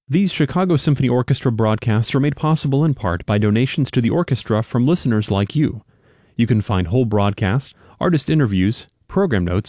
These Chicago Symphony Orchestra broadcasts are made possible in part by donations to the orchestra from listeners like you. You can find whole broadcasts, artist interviews, program notes,